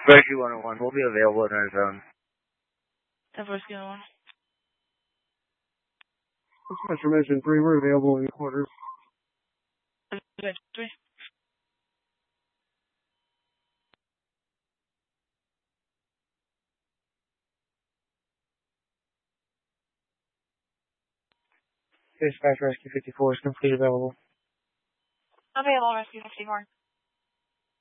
Rescue 101 will be available in our zone. 10-4, Rescue 101. Dispatcher mentioned 3, we're available in the quarters. 3. Dispatch Rescue 54 is completely available. Available, Rescue 54.